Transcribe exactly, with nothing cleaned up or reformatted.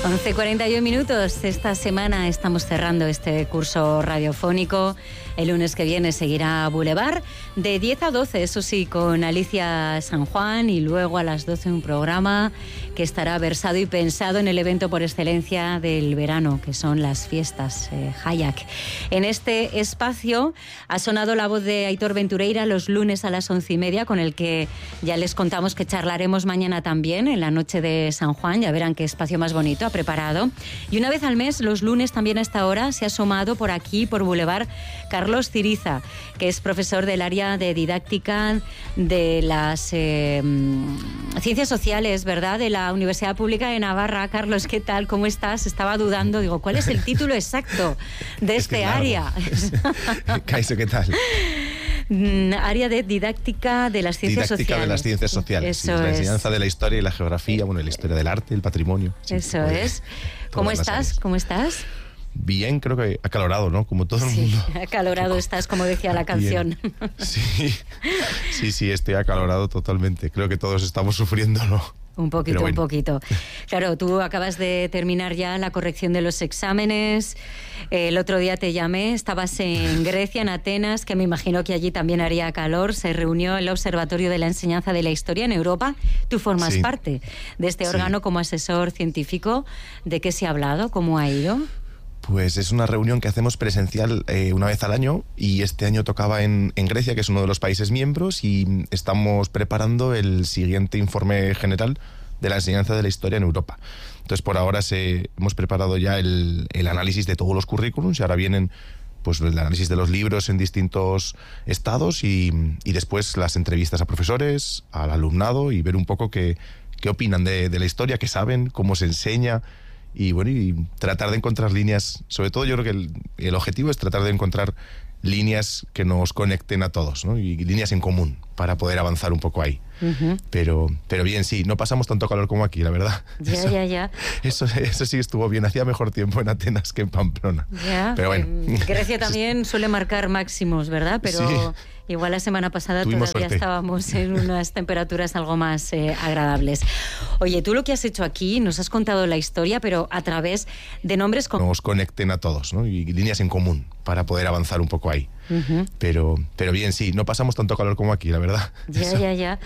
once cuarenta y uno minutos. Esta semana estamos cerrando este curso radiofónico. El lunes que viene seguirá Boulevard de diez a doce, eso sí, con Alicia San Juan, y luego a las doce un programa que estará versado y pensado en el evento por excelencia del verano, que son las fiestas eh, Hayak. En este espacio ha sonado la voz de Aitor Ventureira los lunes a las once y media, con el que ya les contamos que charlaremos mañana también en la noche de San Juan. Ya verán qué espacio más bonito ha preparado. Y una vez al mes, los lunes también a esta hora, se ha asomado por aquí, por Boulevard, Carlos Ciriza, que es profesor del área de didáctica de las eh, ciencias sociales, ¿verdad?, de la Universidad Pública de Navarra. Carlos, ¿qué tal? ¿Cómo estás? Estaba dudando, digo, ¿cuál es el título exacto de es este que, claro. área? Kaiso, ¿qué tal? Área de didáctica de las ciencias didáctica sociales. de las ciencias sociales. Eso sí, la es. enseñanza de la historia y la geografía, bueno, la historia del arte, el patrimonio. Sí, Eso es. ¿Cómo estás? ¿Cómo estás? Bien, creo que acalorado, ¿no? Como todo el Sí, mundo. acalorado estás, como decía la canción. Sí, sí, sí, estoy acalorado totalmente. Creo que todos estamos sufriéndolo. Un poquito, bueno. un poquito. Claro, tú acabas de terminar ya la corrección de los exámenes. El otro día te llamé, estabas en Grecia, en Atenas, que me imagino que allí también haría calor. Se reunió el Observatorio de la Enseñanza de la Historia en Europa. Tú formas sí. parte de este sí. órgano como asesor científico. ¿De qué se ha hablado? ¿Cómo ha ido? Pues es una reunión que hacemos presencial eh, una vez al año, y este año tocaba en, en Grecia, que es uno de los países miembros, y estamos preparando el siguiente informe general de la enseñanza de la historia en Europa. Entonces, por ahora se, hemos preparado ya el, el análisis de todos los currículums, y ahora vienen pues el análisis de los libros en distintos estados, y, y después las entrevistas a profesores, al alumnado, y ver un poco qué, qué opinan de, de la historia, qué saben, cómo se enseña. Y bueno, y tratar de encontrar líneas, sobre todo yo creo que el, el objetivo es tratar de encontrar líneas que nos conecten a todos, ¿no? Y líneas en común para poder avanzar un poco ahí. Uh-huh. Pero, pero bien, sí, no pasamos tanto calor como aquí, la verdad. Ya, eso, ya, ya. Eso, eso sí estuvo bien, hacía mejor tiempo en Atenas que en Pamplona. Ya, pero bueno. Grecia también suele marcar máximos, ¿verdad? Pero sí. Igual la semana pasada Tuvimos todavía suerte. Estábamos en unas temperaturas algo más eh, agradables. Oye, tú lo que has hecho aquí, nos has contado la historia, pero a través de nombres que nos conecten a todos, ¿no? Y líneas en común para poder avanzar un poco ahí. Uh-huh. Pero, pero bien, sí, no pasamos tanto calor como aquí, la verdad. Ya, eso. ya, ya.